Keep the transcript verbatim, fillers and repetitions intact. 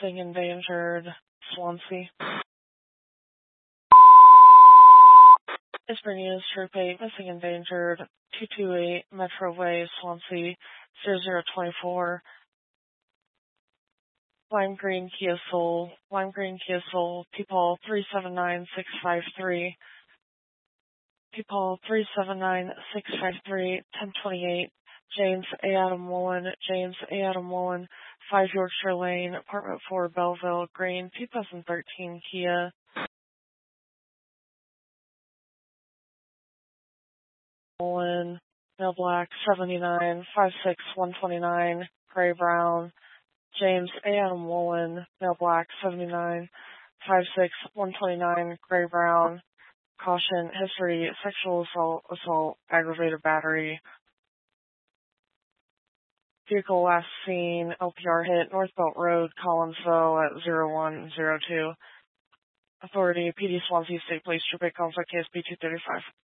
missing endangered, Swansea. Isburn News, Troop eight, missing endangered, two two eight, Metro Way, Swansea, zero zero two four. Lime Green Kia Soul, Lime Green Kia Soul, People three seven nine six five three, People three seven nine six five three, ten twenty-eight, James A. Adam Woolen, James A. Adam Woolen, five Yorkshire Lane, Apartment four, Belleville, Green, twenty thirteen Kia. Woolen, Male Black, seventy-nine, five six one twenty-nine, Gray Brown, James A. Adam Woolen, Male Black, seventy-nine, five six one twenty-nine, Gray Brown. Caution, history, sexual assault, assault, aggravated battery. Vehicle last seen, L P R hit, North Belt Road, Collinsville at zero one zero two. Authority, P D Swansea State Police, Troop eight Conflict, K S B two thirty-five.